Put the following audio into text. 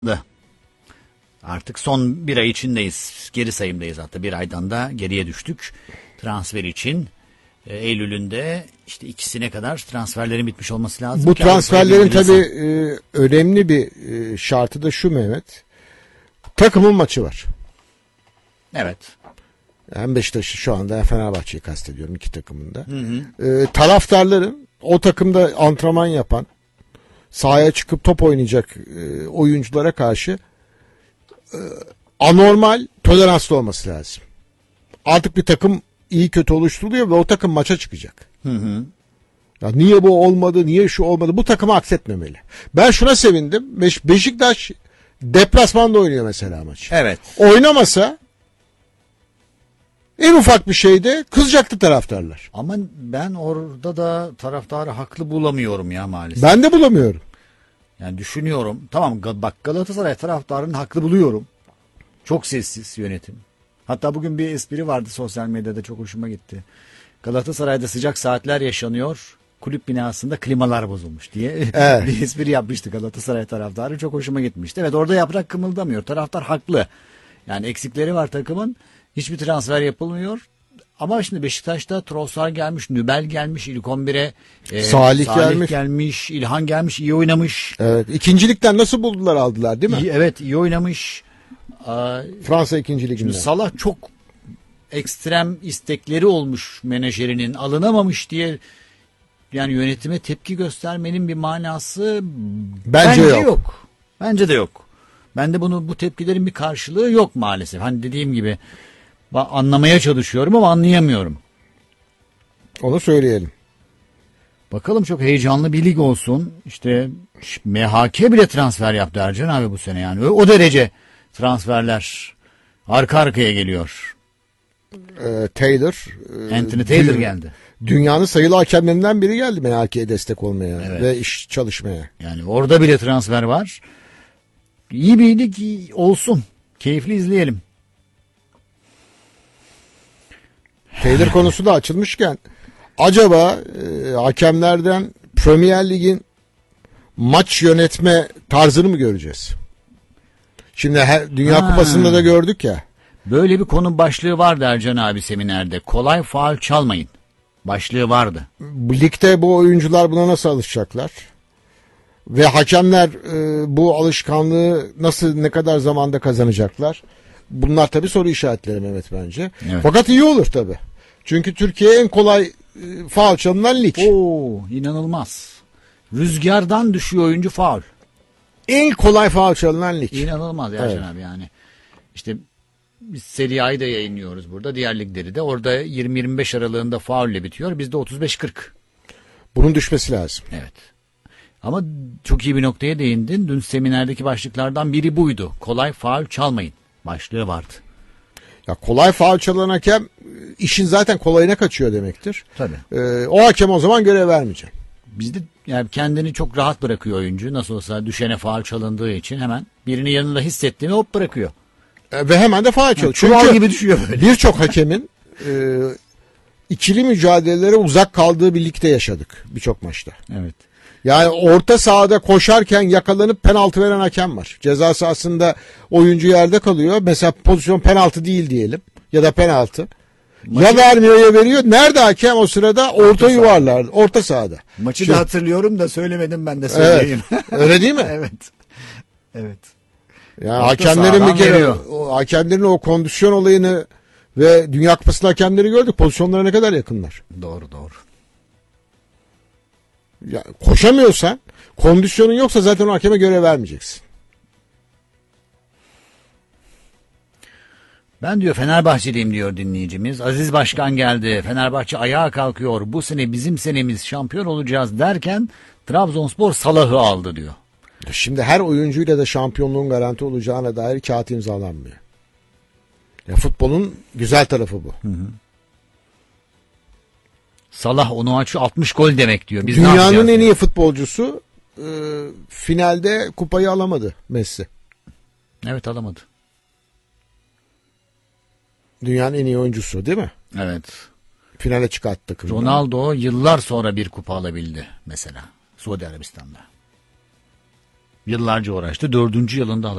Artık son bir ay içindeyiz. Geri sayımdayız hatta. Bir aydan da geriye düştük. Transfer için. Eylül'ünde işte ikisine kadar transferlerin bitmiş olması lazım. Bu transferlerin tabii önemli bir şartı da şu Mehmet. Takımın maçı var. Evet. Hem Beşiktaş'ı şu anda hem Fenerbahçe'yi kastediyorum, iki takımında. Taraftarların o takımda antrenman yapan, sahaya çıkıp top oynayacak oyunculara karşı anormal toleranslı olması lazım. Artık bir takım iyi kötü oluşturuluyor ve o takım maça çıkacak. Ya niye bu olmadı, niye şu olmadı, bu takımı aksetmemeli. Ben şuna sevindim. Beşiktaş deplasmanda oynuyor mesela maç. Evet. Oynamasa en ufak bir şeyde kızacaktı taraftarlar. Ama ben orada da taraftarı haklı bulamıyorum ya maalesef. Ben de bulamıyorum. Yani düşünüyorum. Tamam bak, Galatasaray taraftarını haklı buluyorum. Çok sessiz yönetim. Hatta bugün bir espri vardı sosyal medyada, çok hoşuma gitti. Galatasaray'da sıcak saatler yaşanıyor. Kulüp binasında klimalar bozulmuş diye Evet. bir espri yapmıştı Galatasaray taraftarı. Çok hoşuma gitmişti. Evet, orada yaprak kımıldamıyor. Taraftar haklı. Yani eksikleri var takımın. Hiçbir transfer yapılmıyor. Ama şimdi Beşiktaş'ta Trossard gelmiş, Nübel gelmiş, ilk 11'e Salih gelmiş, İlhan gelmiş, iyi oynamış. Evet. İkincilikten nasıl buldular, aldılar değil mi? Evet, iyi oynamış. Fransa 2. Ligi'nde. Şimdi Salah çok ekstrem istekleri olmuş menajerinin, alınamamış diye yani yönetime tepki göstermenin bir manası bence yok. Bence de yok. Ben de bu tepkilerin bir karşılığı yok maalesef. Hani dediğim gibi anlamaya çalışıyorum ama anlayamıyorum. Onu söyleyelim. Bakalım, çok heyecanlı bir lig olsun. İşte MHK bile transfer yaptı Ercan abi bu sene yani. O derece transferler arka arkaya geliyor. Anthony Taylor geldi. Dünyanın sayılı hakemlerinden biri geldi MHK'ye destek olmaya, evet, ve iş çalışmaya. Yani orada bile transfer var. İyi bir lig olsun. Keyifli izleyelim. Taylor konusu da açılmışken acaba hakemlerden Premier Lig'in maç yönetme tarzını mı göreceğiz? Şimdi Dünya Kupası'nda da gördük ya. Böyle bir konu başlığı vardı Ercan abi seminerde. Kolay faul çalmayın. Başlığı vardı. Ligde bu oyuncular buna nasıl alışacaklar? Ve hakemler bu alışkanlığı ne kadar zamanda kazanacaklar? Bunlar tabii soru işaretleri Mehmet bence. Evet. Fakat iyi olur tabii. Çünkü Türkiye en kolay faul çalınan lig. Oo, inanılmaz. Rüzgardan düşüyor oyuncu faul. En kolay faul çalınan lig. İnanılmaz Ercan evet, abi yani. İşte biz Serie A'yı da yayınlıyoruz burada. Diğer ligleri de. Orada 20-25 aralığında faulle bitiyor. Bizde 35-40. Bunun düşmesi lazım. Evet. Ama çok iyi bir noktaya değindin. Dün seminerdeki başlıklardan biri buydu. Kolay faul çalmayın başlığı vardı. Ya kolay faul çalan hakem işin zaten kolayına kaçıyor demektir. Tabii. O hakem o zaman görev vermeyecek. Bizde yani kendini çok rahat bırakıyor oyuncu. Nasıl olsa düşene faul çalındığı için hemen birini yanında hissettiğini hop bırakıyor. Ve hemen de faul çalıyor. Çuval gibi düşüyor böyle. Birçok hakemin ikili mücadelelere uzak kaldığı bir ligde yaşadık birçok maçta. Evet. Yani orta sahada koşarken yakalanıp penaltı veren hakem var. Ceza sahasında oyuncu yerde kalıyor. Mesela pozisyon penaltı değil diyelim ya da penaltı. Ya vermiyor ya veriyor. Nerede hakem o sırada? Orta yuvarlar. Orta sahada. Maçı da hatırlıyorum da söylemedim, ben de söyleyeyim. Evet. Öyle değil mi? Evet. Evet. Yani hakemlerin bir kere hakemlerin o kondisyon olayını ve Dünya Kupası hakemleri gördük. Pozisyonlara ne kadar yakınlar. Doğru. Ya, koşamıyorsan, kondisyonun yoksa zaten o hakeme görev vermeyeceksin. Ben diyor Fenerbahçeliyim diyor dinleyicimiz. Aziz Başkan geldi. Fenerbahçe ayağa kalkıyor. Bu sene bizim senemiz, şampiyon olacağız derken Trabzonspor Salah'ı aldı diyor. Şimdi her oyuncuyla da şampiyonluğun garanti olacağına dair kağıt imzalanmıyor. Ya futbolun güzel tarafı bu. Hı. Salah onu açıyor, 60 gol demek diyor. Biz dünyanın en iyi futbolcusu finalde kupayı alamadı Messi. Evet, alamadı. Dünyanın en iyi oyuncusu değil mi? Evet. Finale çıkarttık. Ronaldo yıllar sonra bir kupa alabildi mesela Suudi Arabistan'da. Yıllarca uğraştı. 4. yılında